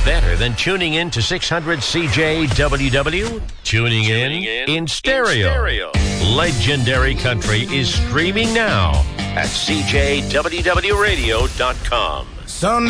better than tuning in to 600 CJWW? Tuning in stereo. Legendary Country is streaming now at CJWWRadio.com. Sunday